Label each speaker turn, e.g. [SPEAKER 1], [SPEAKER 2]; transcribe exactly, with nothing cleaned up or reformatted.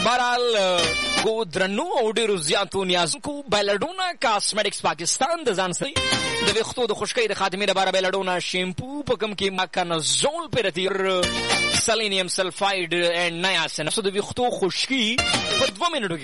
[SPEAKER 1] بهرحال کو درنو او ډېرو زیاتو نیازونکو بیلډونا کاسمیټکس پاکستان د ځان سره د ویښتو د خشکۍ د خاتمې لپاره بیلډونا شیمپو په کوم کې ماکانازول پیرتیر سلینیم سلفاید اینڈ نیاسین د ویښتو خشکي په دوه منټو